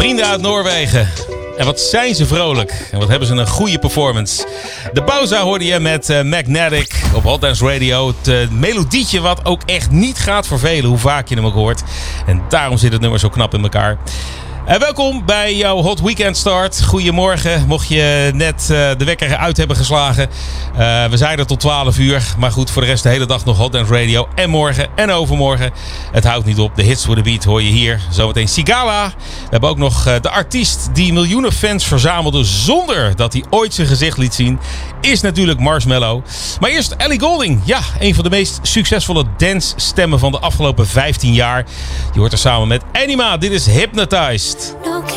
Vrienden uit Noorwegen. En wat zijn ze vrolijk. En wat hebben ze een goede performance. De Bauza hoorde je met Magnetic op Hot Dance Radio. Het melodietje wat ook echt niet gaat vervelen, hoe vaak je hem ook hoort. En daarom zit het nummer zo knap in elkaar. Welkom bij jouw Hot Weekend Start. Goedemorgen, mocht je net de wekker uit hebben geslagen. We zijn er tot 12 uur. Maar goed, voor de rest de hele dag nog Hot Dance Radio. En morgen en overmorgen. Het houdt niet op. De hits voor de beat hoor je hier. Zometeen Sigala. We hebben ook nog de artiest die miljoenen fans verzamelde zonder dat hij ooit zijn gezicht liet zien. Is natuurlijk Marshmello. Maar eerst Ellie Goulding. Ja, een van de meest succesvolle dance stemmen van de afgelopen 15 jaar. Je hoort er samen met Anima. Dit is Hypnotized.